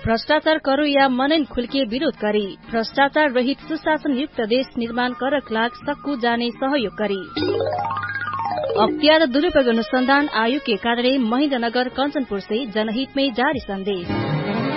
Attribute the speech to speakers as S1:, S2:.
S1: भ्रष्टाचार करो या मनैन खुल्के विरोध गरी भ्रष्टाचार रहित सुशासन युक्त देश निर्माण करक लाग सक्कु जाने सहयोग गरी अख्तियार दुरूपयोग अनुसंधान आयोग के कार्यालय महेन्द्रनगर कंचनपुर से जनहित में जारी संदेश।